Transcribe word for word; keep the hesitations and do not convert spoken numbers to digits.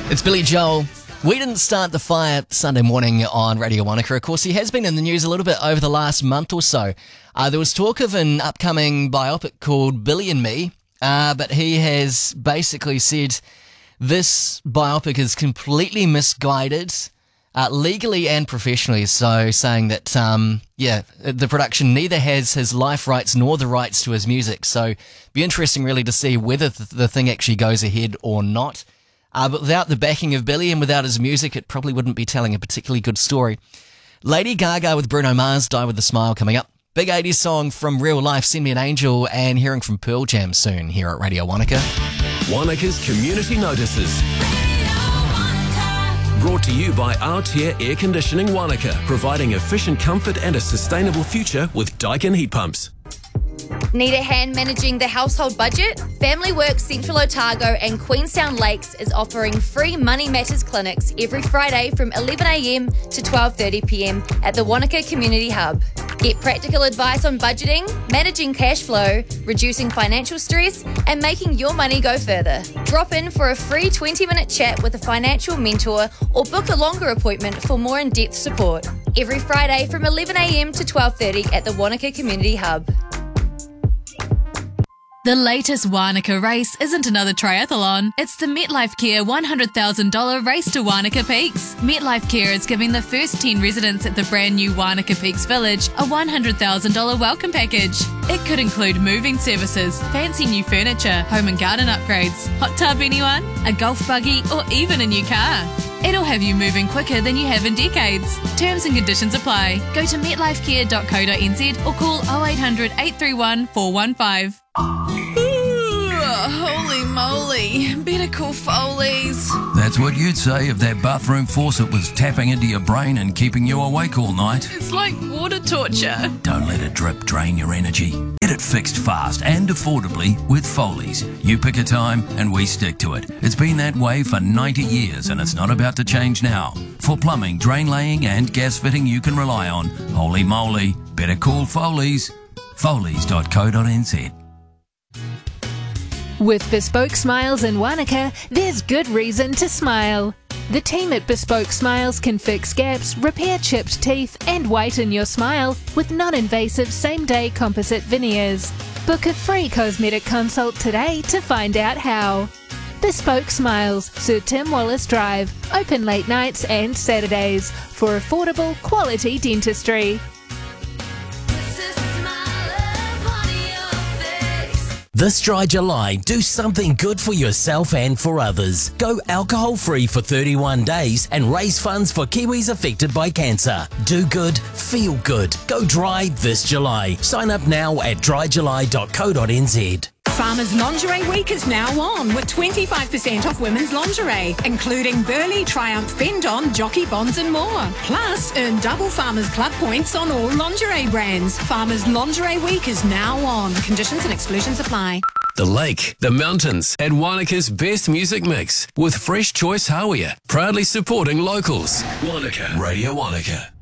It's Billy Joel. We didn't start the fire Sunday morning on Radio Wanaka. Of course, he has been in the news a little bit over the last month or so. Uh, there was talk of an upcoming biopic called Billy and Me, uh, but he has basically said this biopic is completely misguided, uh, legally and professionally. So saying that, um, yeah, the production neither has his life rights nor the rights to his music. So be interesting really to see whether th- the thing actually goes ahead or not. Uh, but without the backing of Billy and without his music, it probably wouldn't be telling a particularly good story. Lady Gaga with Bruno Mars, Die With A Smile coming up. Big eighties song from Real Life, Send Me An Angel, and hearing from Pearl Jam soon here at Radio Wanaka. Wanaka's Community Notices. Brought to you by Aotea Air Conditioning Wanaka, providing efficient comfort and a sustainable future with Daikin heat pumps. Need a hand managing the household budget? Family Works Central Otago and Queenstown Lakes is offering free Money Matters clinics every Friday from eleven a m to twelve thirty p m at the Wanaka Community Hub. Get practical advice on budgeting, managing cash flow, reducing financial stress, and making your money go further. Drop in for a free twenty minute chat with a financial mentor or book a longer appointment for more in-depth support. Every Friday from eleven a m to twelve thirty at the Wanaka Community Hub. The latest Wanaka race isn't another triathlon. It's the MetLife Care one hundred thousand dollars Race to Wanaka Peaks. MetLife Care is giving the first ten residents at the brand new Wanaka Peaks Village a one hundred thousand dollars welcome package. It could include moving services, fancy new furniture, home and garden upgrades, hot tub anyone, a golf buggy, or even a new car. It'll have you moving quicker than you have in decades. Terms and conditions apply. Go to metlifecare dot co dot n z or call oh eight hundred, eight three one, four one five. Holy moly, better call Foley's. That's what you'd say if that bathroom faucet was tapping into your brain and keeping you awake all night. It's like water torture. Don't let a drip drain your energy. Get it fixed fast and affordably with Foley's. You pick a time and we stick to it. It's been that way for ninety years and it's not about to change now. For plumbing, drain laying and gas fitting you can rely on. Holy moly, better call Foley's. Foleys dot co dot n z. With Bespoke Smiles in Wanaka, there's good reason to smile. The team at Bespoke Smiles can fix gaps, repair chipped teeth, and whiten your smile with non-invasive same-day composite veneers. Book a free cosmetic consult today to find out how. Bespoke Smiles, Sir Tim Wallace Drive, open late nights and Saturdays for affordable, quality dentistry. This dry July, do something good for yourself and for others. Go alcohol-free for thirty-one days and raise funds for Kiwis affected by cancer. Do good, feel good. Go dry this July. Sign up now at dry july dot co dot n z. Farmers Lingerie Week is now on with twenty-five percent off women's lingerie, including Burley, Triumph, Bendon, Jockey Bonds and more. Plus, earn double Farmers Club points on all lingerie brands. Farmers Lingerie Week is now on. Conditions and exclusions apply. The lake, the mountains, and Wanaka's best music mix with Fresh Choice Hawea, proudly supporting locals. Wanaka, Radio Wanaka.